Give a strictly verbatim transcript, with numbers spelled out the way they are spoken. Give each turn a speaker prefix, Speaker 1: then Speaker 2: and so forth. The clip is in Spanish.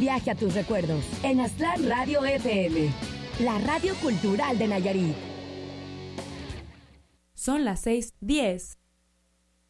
Speaker 1: Viaje a tus recuerdos en Aztlán Radio F M, la radio cultural de Nayarit.
Speaker 2: Son las seis diez.